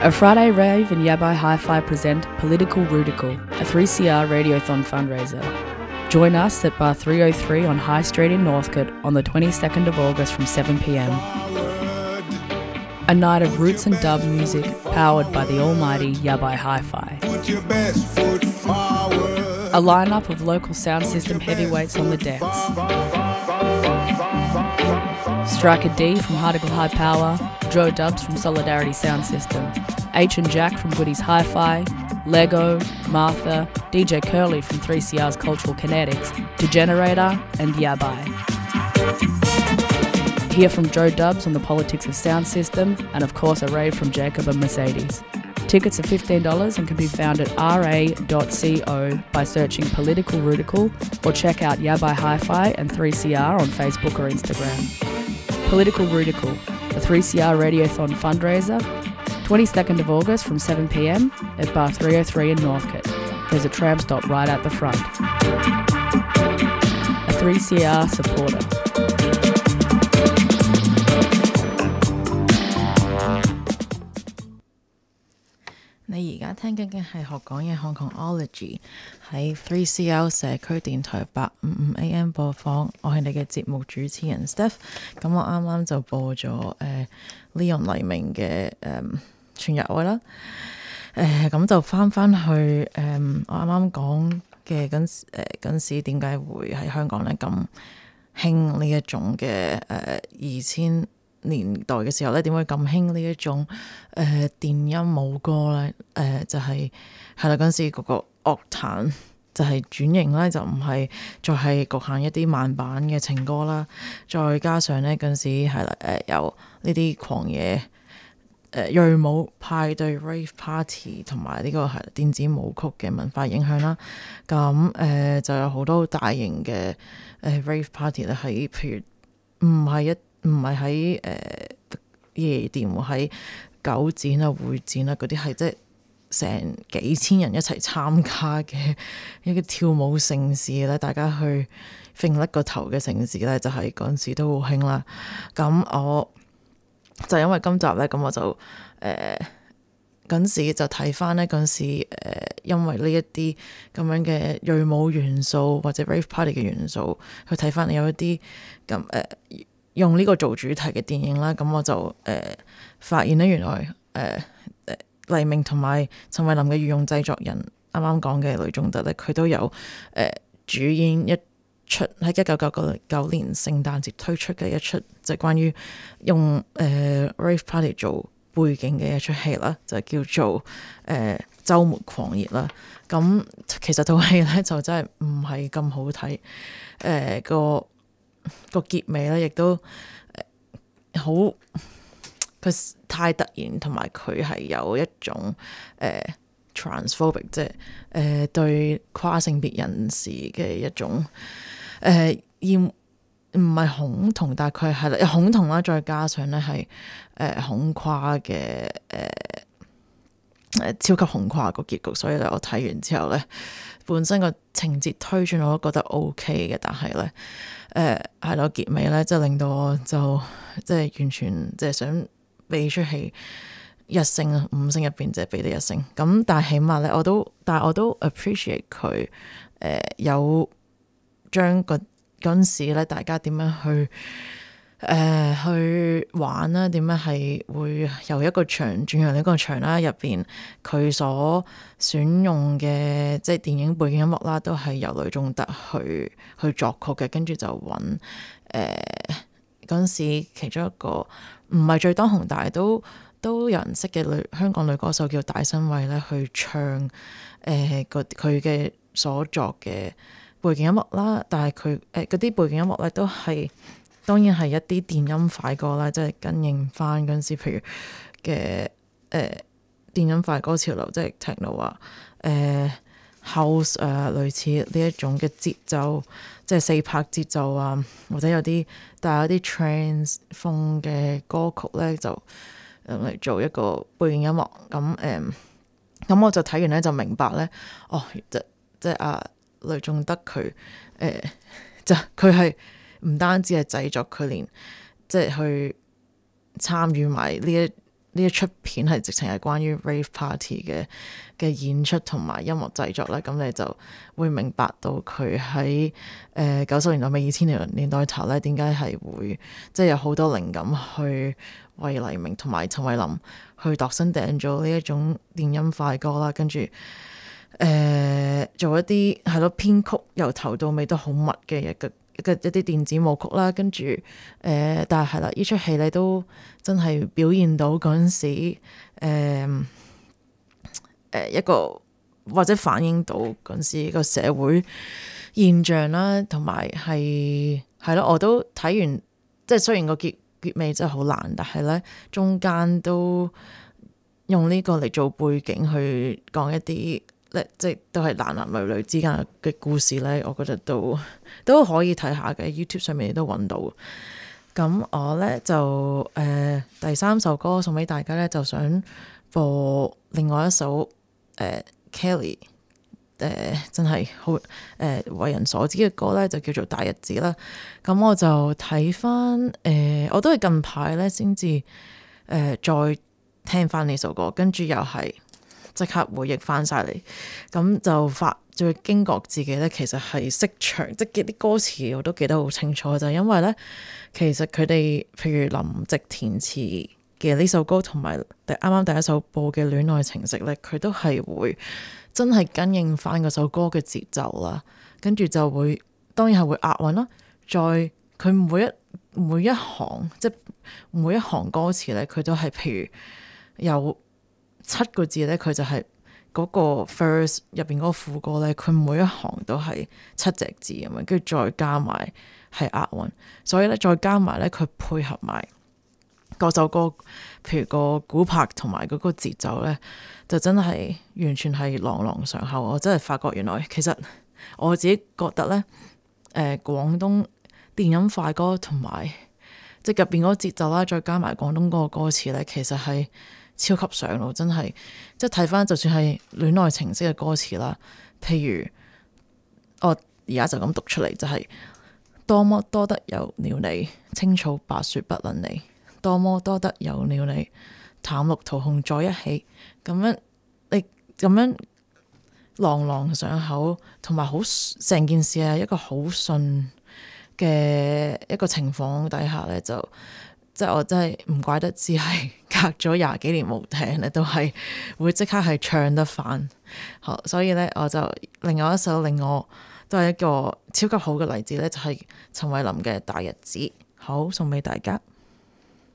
A Friday Rave and Yabai Hi-Fi present Political Rudical, a 3CR Radiothon fundraiser. Join us at Bar 303 on High Street in Northcote on the 22nd of August from 7pm. A night of roots and dub music powered by the almighty Yabai Hi-Fi. A lineup of local sound system heavyweights on the decks. Striker D from Hardigal High Power, Joe Dubs from Solidarity Sound System, H and Jack from Goodies Hi-Fi, Lego, Martha, DJ Curly from 3CR's Cultural Kinetics, Degenerator and Yabai. Hear from Joe Dubs on the politics of sound system, and of course a rave from Jacob and Mercedes. Tickets are $15 and can be found at ra.co by searching Political Rudical, or check out Yabai Hi-Fi and 3CR on Facebook or Instagram. Political Rudical, a 3CR Radiothon fundraiser, 22nd of August from 7pm at Bar 303 in Northcote. There's a tram stop right at the front. A 3CR supporter. 你而家聽緊嘅係學講嘢 Hong Kongology 喺 3CR 社區電台855 AM 播放，我係你嘅節目主持人 Steph。咁我啱啱就播咗Leon 黎明嘅全日愛啦。咁就翻去我啱啱講嘅嗰陣時點解會喺香港咧咁興呢一種嘅2000年代嘅時候咧，點會咁興呢一種電音舞歌咧？就係啦，嗰陣時嗰個樂壇就係轉型咧，就唔係再係局限一啲慢板嘅情歌啦，再加上咧嗰陣時係啦有呢啲狂野銳舞派對 rave party 同埋呢個係電子舞曲嘅文化影響啦。咁就有好多大型嘅rave party 咧，喺譬如唔係喺夜店喎，喺九展啊、會展啊嗰啲係即係成幾千人一齊參加嘅一個跳舞盛事咧，大家去揈甩個頭嘅盛事咧，就係嗰陣時都好興啦。咁我就因為今集咧，咁我就嗰陣時就睇翻咧嗰陣時因為呢一啲咁樣嘅銳舞元素或者 rave party 嘅元素，去睇翻有一啲咁用呢個做主題嘅電影啦，咁我就發現咧，原來黎明同埋陳慧琳嘅御用製作人啱啱講嘅雷頌德咧，佢都有主演一出喺1999年聖誕節推出嘅一出，就係關於用rave party 做背景嘅一出戲啦，就叫做週末狂熱啦。咁其實套戲咧就真係唔係咁好睇，個結尾咧，亦都好佢太突然，同埋佢係有一種transphobic， 即係對跨性別人士嘅一種唔係恐同，但係佢係啦恐同啦，再加上咧係恐跨嘅超級恐跨個結局，所以咧我睇完之後咧，本身個情節推進我都覺得 OK 嘅，但係咧係咯結尾咧，即係令到我就即係完全即係想俾出戲1星啊，5星入邊即係俾你1星。咁但係起碼咧，我都 appreciate 佢有將嗰陣時咧，大家點樣去玩啦，點樣係會由一個場轉向另一個場啦，入邊佢所選用嘅即係電影背景音樂啦，都係由雷頌德去作曲嘅，跟住就揾嗰陣時其中一個唔係最當紅，但係都有人識嘅香港女歌手叫戴新慧咧，去唱佢嘅所作嘅背景音樂啦，但係佢嗰啲背景音樂咧都係當然係一啲電音快歌啦，即係跟應翻嗰陣時，譬如嘅電音快歌潮流，即係 techno 啊、house 啊，類似呢一種嘅節奏，即係4拍節奏啊，或者有啲帶有啲 trance 風嘅歌曲咧，就嚟做一個背景音樂。咁我就睇完咧就明白咧，即係雷頌德佢就佢係唔單止係製作，佢連即係去參與埋呢呢一出片係直情係關於 rave party 嘅演出同埋音樂製作啦，咁你就會明白到佢喺90年代尾2000年代頭咧，點解係會即係有好多靈感去為黎明同埋陳慧琳去度身訂做呢一種電音快歌啦，跟住做一啲係咯編曲由頭到尾都好密嘅一啲電子舞曲啦，跟住但係啦，呢出戲咧都真係表現到嗰陣時一個或者反映到嗰陣時個社會現象啦，同埋係咯，我都睇完，即係雖然個結尾真係好難，但係咧中間都用呢個嚟做背景去講一啲即係都係男女女之間嘅故事咧，我覺得都可以睇下嘅 YouTube 上面都揾到。咁我咧就第3首歌送俾大家咧，就想播另外一首Kelly 真係好為人所知嘅歌咧，就叫做《大日子》啦。咁我就睇翻我都係近排咧先至再聽翻呢首歌，跟住又係即刻回憶翻晒嚟，咁就驚覺自己咧其實係識唱，即係啲歌詞我都記得好清楚，就係因為咧其實佢哋譬如林夕填詞嘅呢首歌同埋啱啱第一首播嘅《戀愛情色》咧，佢都係會真係跟應翻嗰首歌嘅節奏啦，跟住就會當然係會押韻啦，再佢每一行即係每一行歌詞咧，佢都係譬如有7個字咧，佢就係嗰個 verse 入邊嗰個副歌咧，佢每一行都係7隻字咁樣，跟住再加埋係押韻，所以咧再加埋咧佢配合埋嗰首歌，譬如個鼓拍同埋嗰個節奏咧，就真係完全係朗朗上口。我真係發覺原來其實我自己覺得咧，廣東電音快歌同埋即係入邊嗰個節奏啦，再加埋廣東嗰個歌詞咧，其實係超級上路，真係即係睇翻，就算係戀愛情色嘅歌詞啦，譬如我而家就咁讀出嚟，就係多麼多得有了你，青草白雪不能離，多麼多得有了你，淡綠桃紅在一起，咁樣你咁樣朗朗上口，同埋好成件事係一個好順嘅一個情況底下咧，就即係我真係唔怪得知係隔咗20幾年冇聽咧，都係會即刻係唱得返。好，所以咧我就另外一首令我都係一個超級好嘅例子咧，就係陳慧琳嘅《大日子》，好送俾大家。